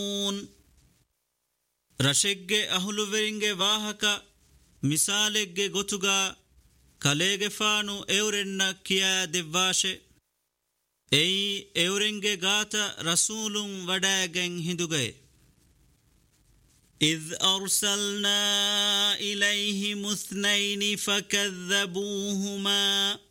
ರಶೆಗ್ಗೆ ಅಹುಲುವೆರಿಂಗೆ ವಾಹಕ ಮಿಸಾಲೆಗ್ಗೆ ಗೊತುಗ ಕಲೆಗೆ ಫಾನು ಎವರೆನ್ನ ಕಿಯಾ ದೆವ್ವಾಶೆ ಎಯಿ ಎವರೆಂಗೆ ಗಾತ ರಸೂಲುಂ ವಡಾಗೆಂ ಹಿಂದುಗೈ إذ أرسلنا إليهم اثنين فكذبوهما